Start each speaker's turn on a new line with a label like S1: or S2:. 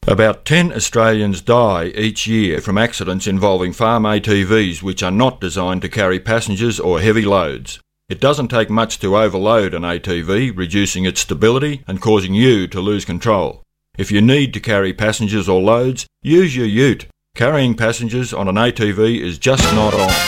S1: About 10 Australians die each year from accidents involving farm ATVs which are not designed to carry passengers or heavy loads. It doesn't take much to overload an ATV, reducing its stability and causing you to lose control. If you need to carry passengers or loads, use your ute. Carrying passengers on an ATV is just not on.